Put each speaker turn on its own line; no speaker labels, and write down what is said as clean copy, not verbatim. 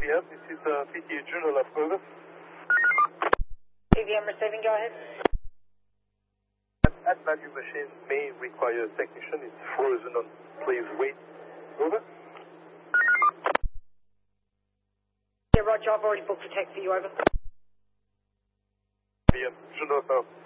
Yeah, this is PTA Journal of Over.
AVM receiving, go ahead.
At value machine may require a technician. It's frozen on. Please wait. Over.
Yeah, Roger, I've already booked a tech for you, over.
Yeah, Journal of